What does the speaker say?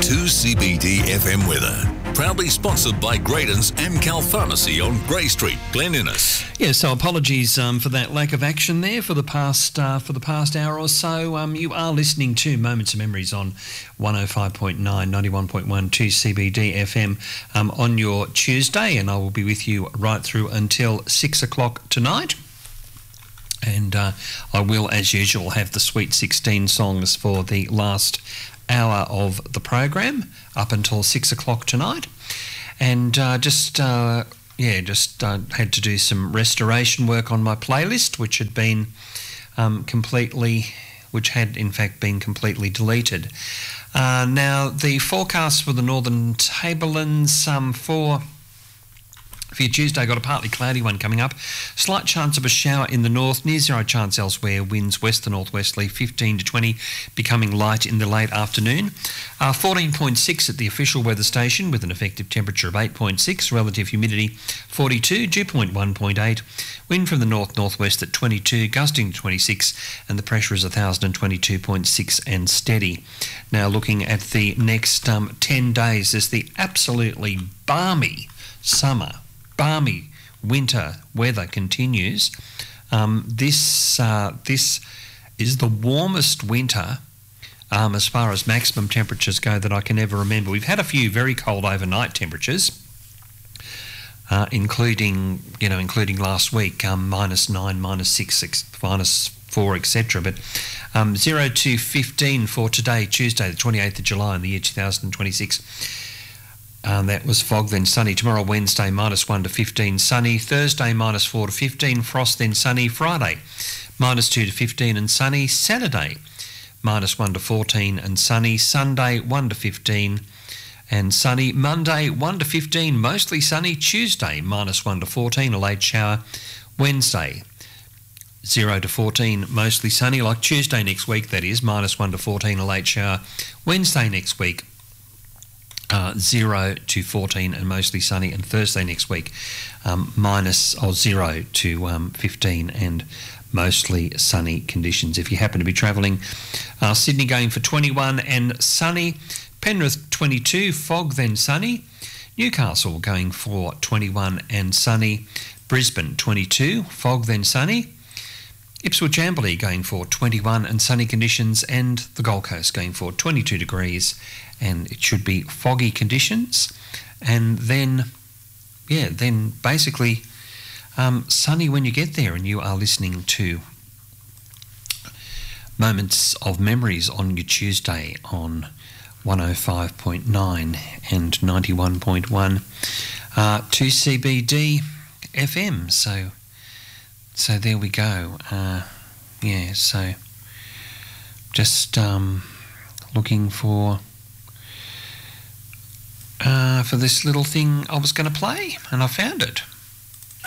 2CBD FM weather. Proudly sponsored by Graydon's Amcal Pharmacy on Grey Street, Glen Innes. Yeah, so apologies for that lack of action there for the past hour or so. You are listening to Moments of Memories on 105.9, 91.1, 2CBD FM on your Tuesday, and I will be with you right through until 6 o'clock tonight. And I will, as usual, have the Sweet 16 songs for the last hour of the program up until 6 o'clock tonight. And just had to do some restoration work on my playlist, which had in fact been completely deleted. Now, the forecast for the Northern Tablelands for your Tuesday, got a partly cloudy one coming up. Slight chance of a shower in the north, near zero chance elsewhere. Winds west to northwesterly, 15 to 20, becoming light in the late afternoon. 14.6 at the official weather station with an effective temperature of 8.6. Relative humidity 42, dew point 1.8. Wind from the north-northwest at 22, gusting to 26, and the pressure is 1,022.6 and steady. Now looking at the next 10 days, there's the absolutely balmy winter weather continues. This is the warmest winter as far as maximum temperatures go that I can ever remember. We've had a few very cold overnight temperatures, including last week, -9, -6, -4, etc. But 0 to 15 for today, Tuesday, the 28th of July in the year 2026. That was fog, then sunny. Tomorrow, Wednesday, -1 to 15, sunny. Thursday, -4 to 15, frost, then sunny. Friday, -2 to 15 and sunny. Saturday, -1 to 14 and sunny. Sunday, 1 to 15 and sunny. Monday, 1 to 15, mostly sunny. Tuesday, -1 to 14, a late shower. Wednesday, 0 to 14, mostly sunny. Like Tuesday next week, that is, -1 to 14, a late shower. Wednesday next week, 0 to 14 and mostly sunny, and Thursday next week 0 to 15 and mostly sunny conditions. If you happen to be travelling, Sydney going for 21 and sunny, Penrith 22, fog then sunny, Newcastle going for 21 and sunny, Brisbane 22, fog then sunny, Ipswich Amberley going for 21 and sunny conditions, and the Gold Coast going for 22 degrees, and it should be foggy conditions, and then basically sunny when you get there. And you are listening to Moments of Memories on your Tuesday on 105.9 and 91.1 2CBD FM. So there we go. So just looking for this little thing I was going to play, and I found it.